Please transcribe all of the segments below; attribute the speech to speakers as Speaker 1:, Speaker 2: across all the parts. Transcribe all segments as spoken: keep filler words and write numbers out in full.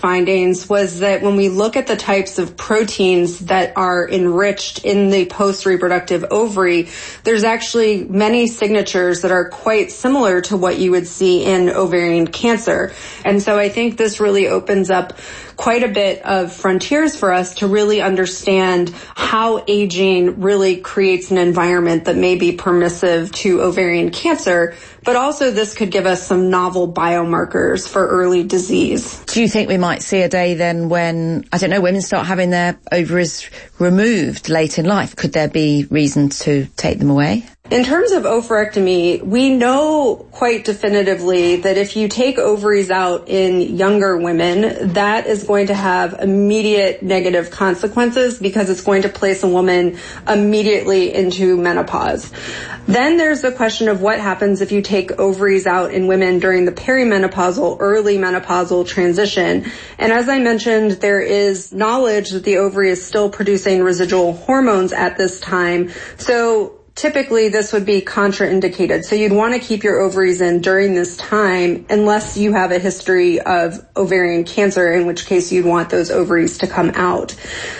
Speaker 1: findings was that when we look at the types of proteins that are enriched in the post-reproductive ovary, there's actually many signatures that are quite similar to what you would see in ovarian cancer. And so I think this really opens up quite a bit of frontiers for us to really understand how aging really creates an environment that may be permissive to ovarian cancer, but also this could give us some novel biomarkers for early disease.
Speaker 2: Do you think we might see a day then when, I don't know, women start having their ovaries removed late in life? Could there be reason to take them away?
Speaker 1: In terms of ovarectomy, we know quite definitively that if you take ovaries out in younger women, that is going to have immediate negative consequences because it's going to place a woman immediately into menopause. Then there's the question of what happens if you take ovaries out in women during the perimenopausal, early menopausal transition. And as I mentioned, there is knowledge that the ovary is still producing residual hormones at this time. So typically, this would be contraindicated. So you'd want to keep your ovaries in during this time unless you have a history of ovarian cancer, in which case you'd want those ovaries to come out.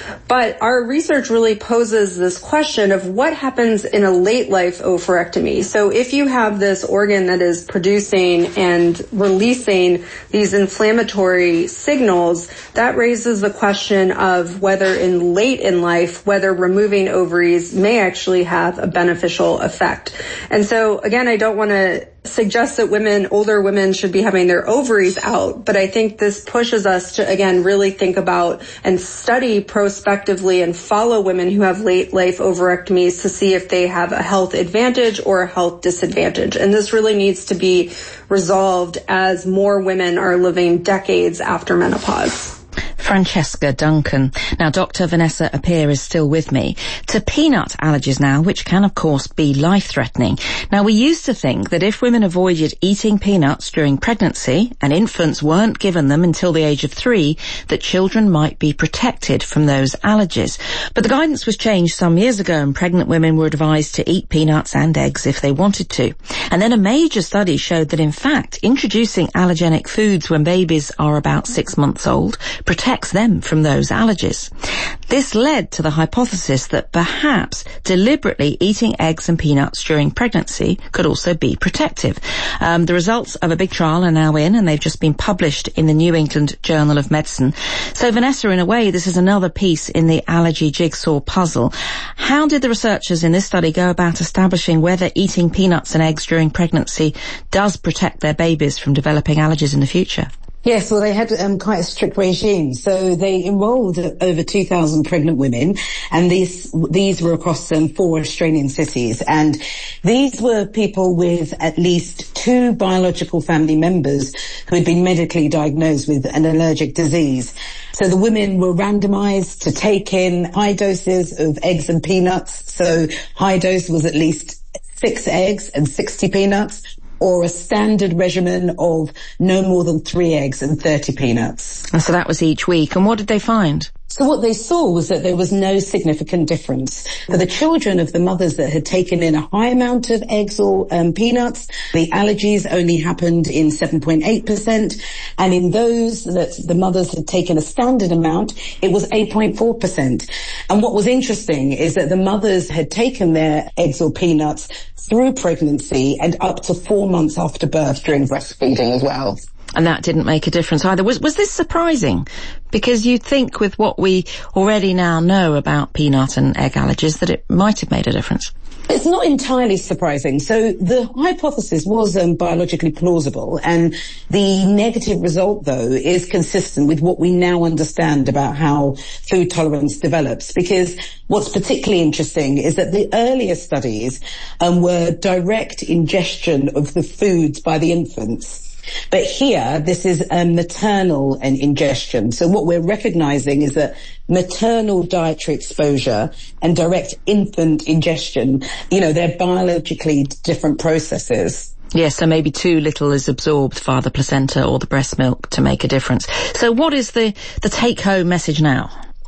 Speaker 1: But our research really poses this question of what happens in a late life ovarectomy. So if you have this organ that is producing and releasing these inflammatory signals, that raises the question of whether in late in life, whether removing ovaries may actually have a beneficial effect. And so again, I don't want to suggest that women, older women should be having their ovaries out, but I think this pushes us to, again, really think about and study prospectively and follow women who have late life ovarectomies to see if they have a health advantage or a health disadvantage. And this really needs to be resolved as more women are living decades after menopause.
Speaker 2: Francesca Duncan. Now, Doctor Vanessa Appiah is still with me. To peanut allergies now, which can, of course, be life-threatening. Now, we used to think that if women avoided eating peanuts during pregnancy and infants weren't given them until the age of three, that children might be protected from those allergies. But the guidance was changed some years ago, and pregnant women were advised to eat peanuts and eggs if they wanted to. And then a major study showed that, in fact, introducing allergenic foods when babies are about six months old protects them from those allergies. This led to the hypothesis that perhaps deliberately eating eggs and peanuts during pregnancy could also be protective. Um, the results of a big trial are now in, and they've just been published in the New England Journal of Medicine. So, Vanessa, in a way, this is another piece in the allergy jigsaw puzzle. How did the researchers in this study go about establishing whether eating peanuts and eggs during pregnancy does protect their babies from developing allergies in the future?
Speaker 3: Yes, well, they had um, quite a strict regime. So they enrolled over two thousand pregnant women, and these these were across um, four Australian cities. And these were people with at least two biological family members who had been medically diagnosed with an allergic disease. So the women were randomized to take in high doses of eggs and peanuts. So high dose was at least six eggs and sixty peanuts, or a standard regimen of no more than three eggs and thirty peanuts.
Speaker 2: And so that was each week. And what did they find?
Speaker 3: So what they saw was that there was no significant difference. For the children of the mothers that had taken in a high amount of eggs or um, peanuts, the allergies only happened in seven point eight percent. And in those that the mothers had taken a standard amount, it was eight point four percent. And what was interesting is that the mothers had taken their eggs or peanuts through pregnancy and up to four months after birth during breastfeeding as well.
Speaker 2: And that didn't make a difference either. Was was this surprising? Because you'd think with what we already now know about peanut and egg allergies that it might have made a difference.
Speaker 3: It's not entirely surprising. So the hypothesis was um, biologically plausible, and the negative result, though, is consistent with what we now understand about how food tolerance develops. Because what's particularly interesting is that the earlier studies um, were direct ingestion of the foods by the infants. But here, this is a maternal and ingestion. So what we're recognizing is that maternal dietary exposure and direct infant ingestion, you know, they're biologically different processes.
Speaker 2: Yes, so maybe too little is absorbed via the placenta or the breast milk to make a difference. So what is the, the take-home message now?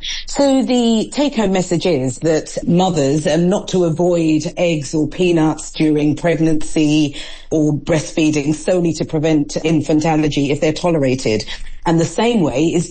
Speaker 3: So the take-home message is that mothers are not to avoid eggs or peanuts during pregnancy or breastfeeding solely to prevent infant allergy if they're tolerated. And the same way is